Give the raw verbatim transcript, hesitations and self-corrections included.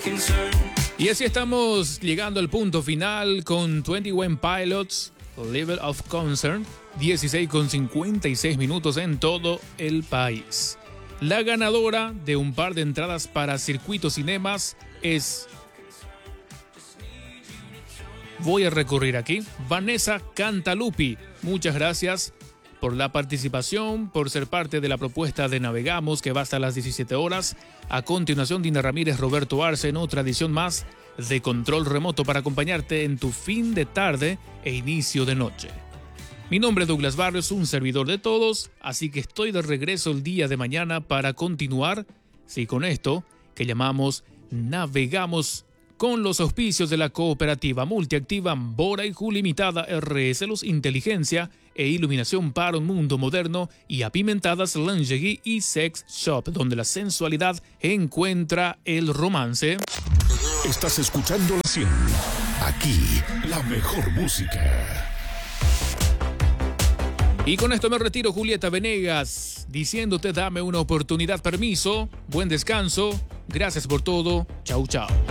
Y así estamos llegando al punto final con veintiuno Pilots, Level of Concern, dieciséis con cincuenta y seis minutos en todo el país. La ganadora de un par de entradas para Circuito Cinemas es... Voy a recurrir aquí. Vanessa Cantalupi. Muchas gracias por la participación, por ser parte de la propuesta de Navegamos, que va hasta las diecisiete horas. A continuación, Dina Ramírez, Roberto Arce, en otra edición más de Control Remoto para acompañarte en tu fin de tarde e inicio de noche. Mi nombre es Douglas Barrios, un servidor de todos, así que estoy de regreso el día de mañana para continuar, sí, con esto que llamamos Navegamos, con los auspicios de la cooperativa multiactiva Bora y Ju Limitada R S, Luz, Inteligencia e Iluminación para un mundo moderno, y Apimentadas Lingerie y Sex Shop, donde la sensualidad encuentra el romance. Estás escuchando la cien. Aquí, la mejor música. Y con esto me retiro, Julieta Venegas, diciéndote dame una oportunidad, permiso, buen descanso, gracias por todo, chau chau.